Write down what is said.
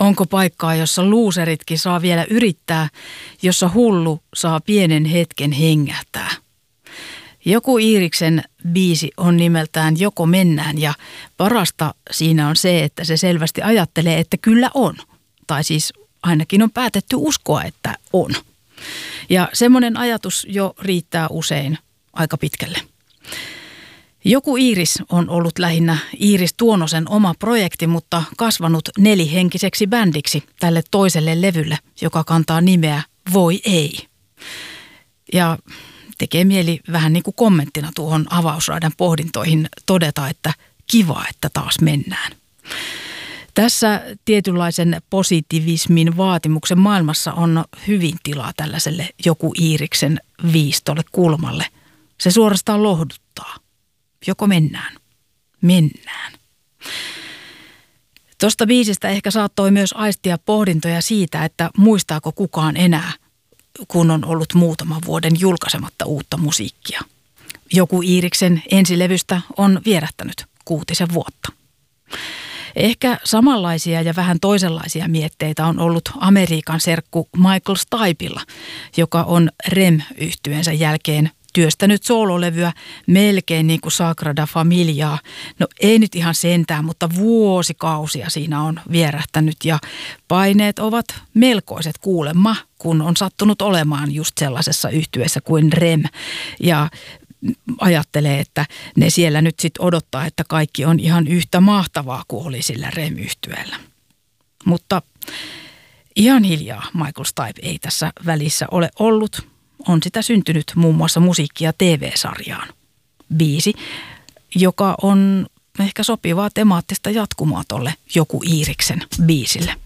Onko paikkaa, jossa luuseritkin saa vielä yrittää, jossa hullu saa pienen hetken hengähtää? Joku Iiriksen biisi on nimeltään Joko mennään ja parasta siinä on se, että se selvästi ajattelee, että kyllä on. Tai siis ainakin on päätetty uskoa, että on. Ja semmoinen ajatus jo riittää usein aika pitkälle. Joku Iiris on ollut lähinnä Iiris Tuonosen oma projekti, mutta kasvanut nelihenkiseksi bändiksi tälle toiselle levylle, joka kantaa nimeä Voi ei. Ja tekee mieli vähän niin kuin kommenttina tuohon avausraidan pohdintoihin todeta, että kiva, että taas mennään. Tässä tietynlaisen positiivismin vaatimuksen maailmassa on hyvin tilaa tällaiselle Joku Iiriksen viistolle kulmalle. Se suorastaan lohduttaa. Joko mennään? Mennään. Tuosta biisistä ehkä saattoi myös aistia pohdintoja siitä, että muistaako kukaan enää, kun on ollut muutaman vuoden julkaisematta uutta musiikkia. Joku Iiriksen ensilevystä on vierähtänyt 6 vuotta. Ehkä samanlaisia ja vähän toisenlaisia mietteitä on ollut Amerikan serkku Michael Stipeilla, joka on REM-yhtyeensä jälkeen työstänyt soololevyä melkein niin kuin Sagrada Familiaa. No ei nyt ihan sentään, mutta vuosikausia siinä on vierähtänyt ja paineet ovat melkoiset kuulemma, kun on sattunut olemaan just sellaisessa yhtyeessä kuin REM. Ja ajattelee, että ne siellä nyt sitten odottaa, että kaikki on ihan yhtä mahtavaa kuin oli sillä REM-yhtyeellä. Mutta ihan hiljaa Michael Stipe ei tässä välissä ole ollut. On sitä syntynyt muun muassa musiikkia TV-sarjaan. Biisi, joka on ehkä sopivaa temaattista jatkumoa tolle Joku Iiriksen biisille.